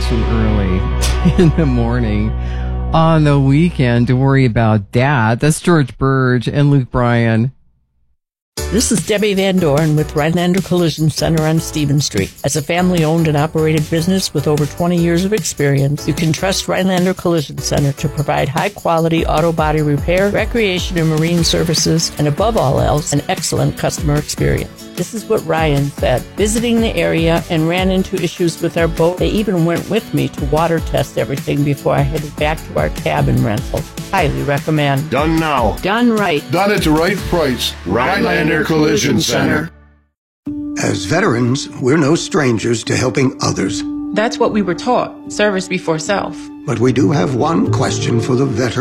too early in the morning on the weekend to worry about that. That's George Burge and Luke Bryan. This is Debbie Van Doren with Rhinelander Collision Center on Stevens Street. As a family-owned and operated business with over 20 years of experience, you can trust Rhinelander Collision Center to provide high-quality auto body repair, recreation and marine services, and above all else, an excellent customer experience. This is what Ryan said. Visiting the area and ran into issues with our boat. They even went with me to water test everything before I headed back to our cabin rental. Highly recommend. Done now. Done right. Done at the right price. Rhinelander Collision Center. As veterans, we're no strangers to helping others. That's what we were taught, service before self. But we do have one question for the veteran.